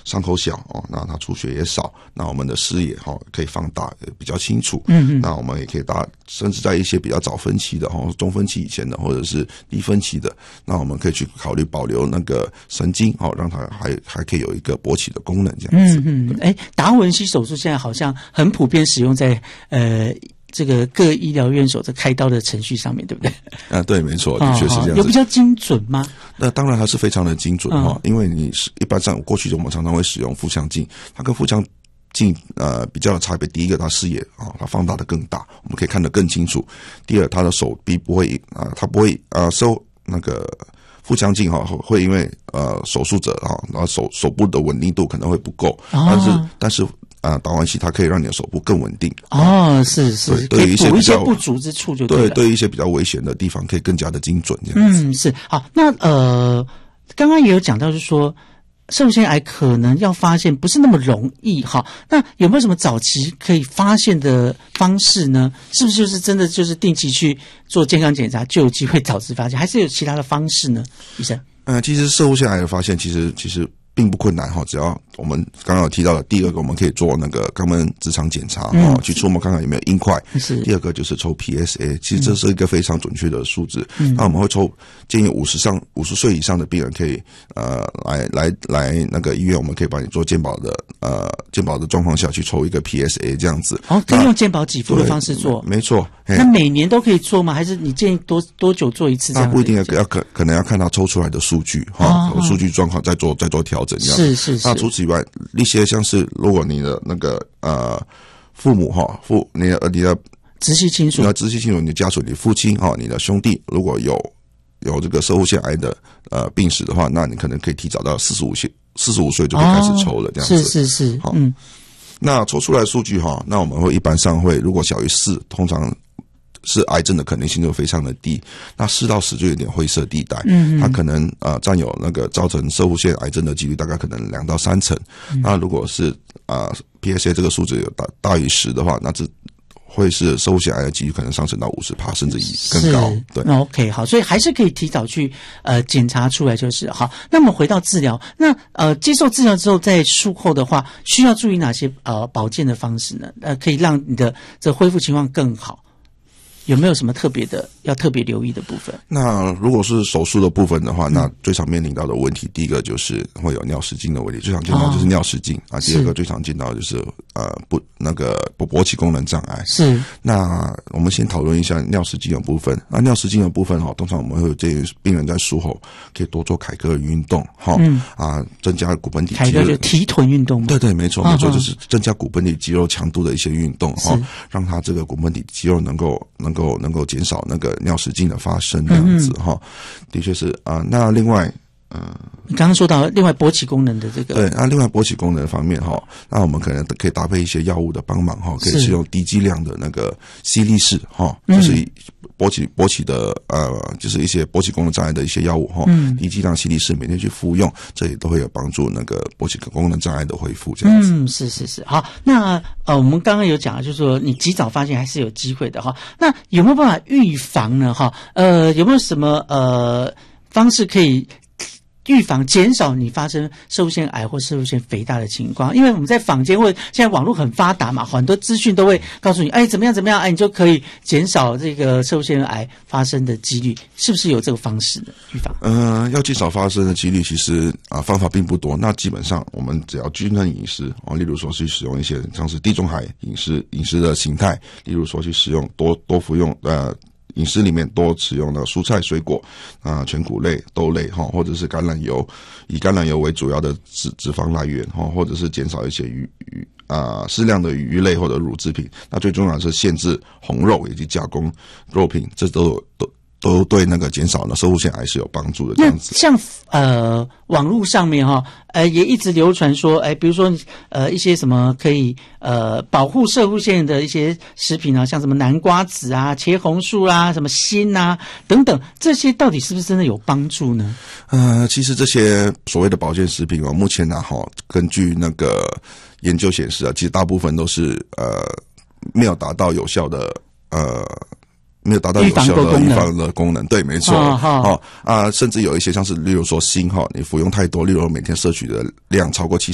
伤口小那它出血也少，那我们的视野可以放大，比较清楚。那我们也可以甚至在一些比较早分期的中分期以前的，或者是低分期的，那我们可以去考虑保留那个神经让它还可以有一个勃起的功能这样子。 达文西手术现在好像很普遍使用在这个各医疗院所在开刀的程序上面，对不对？对， 没错，的确是这样子。 有比较精准吗？ 那当然还是非常的精准因为你一般上过去我们常常会使用腹腔镜，它跟腹腔镜比较的差别，第一个它视野它放大的更大，我们可以看得更清楚。第二，它的手臂不会它不会受那个腹腔镜会因为手术者然后手部的稳定度可能会不够，但是达文西它可以让你的手部更稳定。 是， 对于补一些不足之处就对了。 对于一些比较危险的地方可以更加的精准这样子。 是。好，那刚刚也有讲到就是说肾腺癌可能要发现不是那么容易那有没有什么早期可以发现的方式呢？是不是就是真的就是定期去做健康检查就有机会早期发现，还是有其他的方式呢？医生？ 其实肾腺癌的发现其实并不困难只要我们刚刚有提到的，第二个我们可以做那个肛门直肠检查去触摸看看有没有硬块。第二个就是抽 PSA， 其实这是一个非常准确的数字。那我们会建议50岁以上的病人可以来那个医院，我们可以帮你做健保的状况下去抽一个 PSA 这样子。 可以用健保给付的方式做。 没错。 那每年都可以做吗？还是你建议多久做一次这样子？ 那不一定可能要看他抽出来的数据数据状况再做调整这样子。 是。 那除此以外，一些像是如果你的那个父母你的直系亲属， 你的家属，你的父亲你的兄弟，如果有这个攝護腺癌的病史的话，那你可能可以提早到45岁就可以开始抽了这样子。 是。 那抽出来的数据那我们会一般上会，如果小于4，通常是癌症的可能性就非常的低。那4到10就有点灰色地带，它可能占有那个造成攝護腺癌症的几率大概可能2到3成。那如果是PSA 这个数字有大于10的话，那这会是攝護腺癌的几率可能上升到50%甚至更高。对。 OK， 好，所以还是可以提早去检查出来就是好。那么回到治疗，那接受治疗之后，在术后的话，需要注意哪些保健的方式呢？可以让你的这恢复情况更好。有没有什么要特别留意的部分？那如果是手术的部分的话，那最常面临到的问题，第一个就是会有尿失禁的问题，最常见到就是尿失禁第二个最常见到就是勃起功能障碍。是。那我们先讨论一下尿失禁的部分。那尿失禁的部分通常我们会建议病人在术后可以多做凯格尔运动增加骨盆底肌肉。凯格尔就提臀运动吗？对，没错，就是增加骨盆底肌肉强度的一些运动让它这个骨盆底肌肉能够减少那个尿失禁的发生这样子的确是那另外你刚刚说到另外勃起功能的这个，对，那另外勃起功能方面那我们可能可以搭配一些药物的帮忙可以使用低剂量的那个犀利士就是勃起的就是一些勃起功能障碍的一些药物低剂量犀利士每天去服用，这也都会有帮助那个勃起功能障碍的恢复这样子。是。好，那我们刚刚有讲就是说你及早发现还是有机会的那有没有办法预防呢有没有什么方式可以预防减少你发生攝護腺癌或攝護腺肥大的情况？因为我们在坊间或者现在网络很发达嘛，很多资讯都会告诉你怎么样你就可以减少这个攝護腺癌发生的几率，是不是有这个方式呢？预防要减少发生的几率其实方法并不多。那基本上我们只要均衡饮食例如说去使用一些像是地中海饮食的形态，例如说去使用多服用饮食里面多使用的蔬菜水果全谷类豆类或者是橄榄油，以橄榄油为主要的脂肪来源或者是减少一些适量的鱼类或者乳制品。那最重要的是限制红肉以及加工肉品，这都对那个减少呢攝護腺癌是有帮助的这样子。像网络上面也一直流传说比如说一些什么可以保护攝護腺的一些食品像什么南瓜子茄红素什么锌等等，这些到底是不是真的有帮助呢？其实这些所谓的保健食品目前根据那个研究显示其实大部分都是没有达到有效的预防的功能，对，没错。甚至有一些像是例如说锌你服用太多，例如每天摄取的量超过